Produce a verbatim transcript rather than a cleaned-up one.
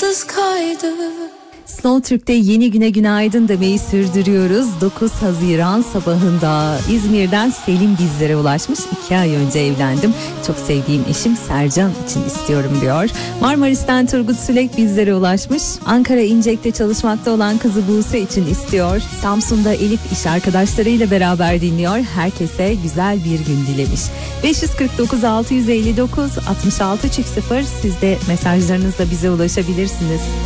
sayısız kaydı. Slow Türk'te yeni güne günaydın demeyi sürdürüyoruz. dokuz Haziran sabahında İzmir'den Selim bizlere ulaşmış. İki ay önce evlendim. Çok sevdiğim eşim Sercan için istiyorum diyor. Marmaris'ten Turgut Sülek bizlere ulaşmış. Ankara İncek'te çalışmakta olan kızı Buse için istiyor. Samsun'da Elif iş arkadaşlarıyla beraber dinliyor. Herkese güzel bir gün dilemiş. beş yüz kırk dokuz altı yüz elli dokuz altmış altı çift sıfır, siz de mesajlarınızla bize ulaşabilirsiniz.